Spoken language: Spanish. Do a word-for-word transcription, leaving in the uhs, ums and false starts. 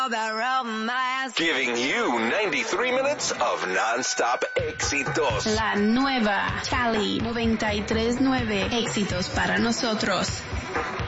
Giving you ninety-three minutes of non-stop éxitos. La nueva Cali noventa y tres nueve, éxitos para nosotros.